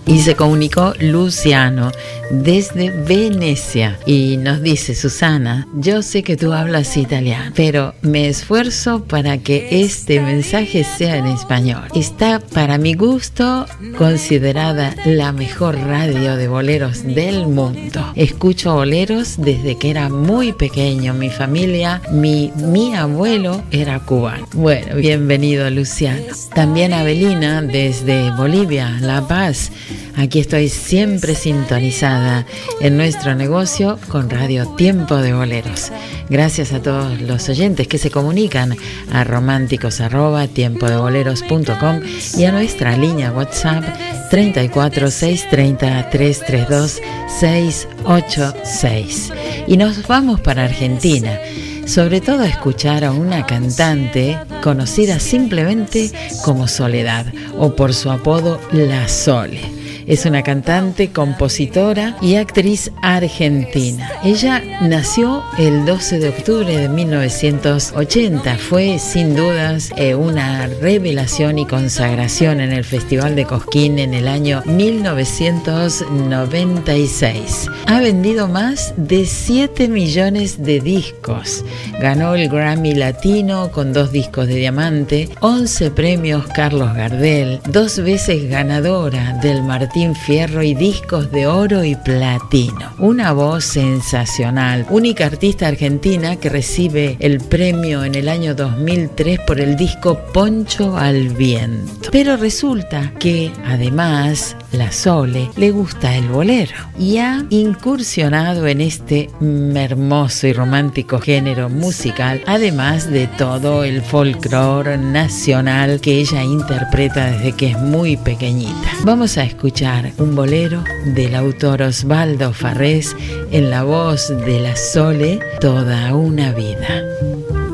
Y se comunicó Luciano desde Venecia y nos dice: Susana, yo sé que tú hablas italiano, pero me esfuerzo para que este mensaje sea en español. Está, para mi gusto, considerada la mejor radio de boleros del mundo. Escucho boleros desde que era muy pequeño. Mi familia, mi abuelo era cubano. Bueno, bienvenido, Luciano. También Abelina desde Bolivia, La Paz. Aquí estoy siempre sintonizada en nuestro negocio con Radio Tiempo de Boleros. Gracias a todos los oyentes que se comunican a románticos@tiempodeBoleros.com y a nuestra línea WhatsApp 34 630 332 686. Y nos vamos para Argentina, sobre todo a escuchar a una cantante conocida simplemente como Soledad, o por su apodo La Sole. Es una cantante, compositora y actriz argentina. Ella nació el 12 de octubre de 1980. Fue sin dudas una revelación y consagración en el Festival de Cosquín en el año 1996. Ha vendido más de 7 millones de discos. Ganó el Grammy Latino con 2 discos de diamante, 11 premios Carlos Gardel, 2 veces ganadora del Martín Fierro y discos de oro y platino. Una voz sensacional, única artista argentina que recibe el premio en el año 2003 por el disco Poncho al Viento. Pero resulta que además La Sole le gusta el bolero y ha incursionado en este hermoso y romántico género musical, además de todo el folclore nacional que ella interpreta desde que es muy pequeñita. Vamos a escuchar un bolero del autor Osvaldo Farrés en la voz de La Sole, Toda una vida.